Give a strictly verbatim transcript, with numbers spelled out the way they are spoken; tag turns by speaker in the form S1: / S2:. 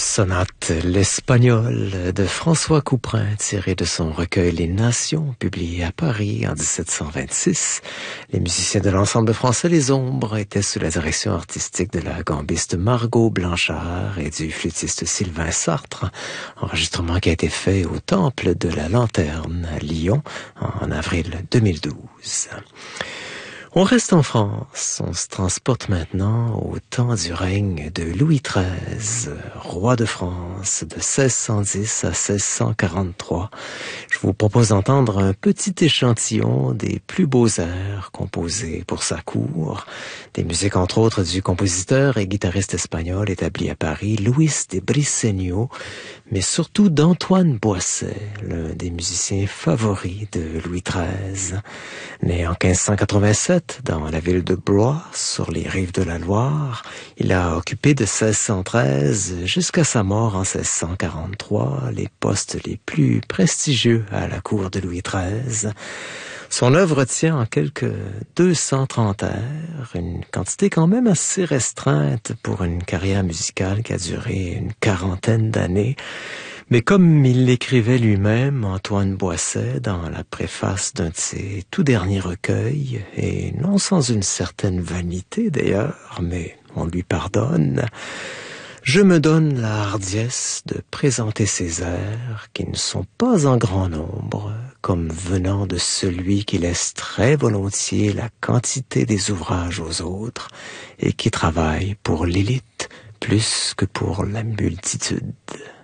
S1: Sonate l'espagnol de François Couperin, tiré de son recueil Les Nations, publié à Paris en dix-sept cent vingt-six. Les musiciens de l'ensemble français Les Ombres étaient sous la direction artistique de la gambiste Margot Blanchard et du flûtiste Sylvain Sartre, enregistrement qui a été fait au Temple de la Lanterne à Lyon en avril deux mille douze. On reste en France, on se transporte maintenant au temps du règne de Louis treize, roi de France de seize cent dix à seize cent quarante-trois. Je vous propose d'entendre un petit échantillon des plus beaux airs composés pour sa cour, des musiques entre autres du compositeur et guitariste espagnol établi à Paris, Luis de Briceño, mais surtout d'Antoine Boisset, l'un des musiciens favoris de Louis treize. Né en quinze cent quatre-vingt-sept dans la ville de Blois, sur les rives de la Loire, il a occupé de seize cent treize jusqu'à sa mort en seize cent quarante-trois les postes les plus prestigieux à la cour de Louis treize. Son œuvre tient en quelques deux cent trente airs, une quantité quand même assez restreinte pour une carrière musicale qui a duré une quarantaine d'années. Mais comme il l'écrivait lui-même, Antoine Boisset, dans la préface d'un de ses tout derniers recueils, et non sans une certaine vanité d'ailleurs, mais on lui pardonne, je me donne la hardiesse de présenter ces airs qui ne sont pas en grand nombre, comme venant de celui qui laisse très volontiers la quantité des ouvrages aux autres et qui travaille pour l'élite plus que pour la multitude.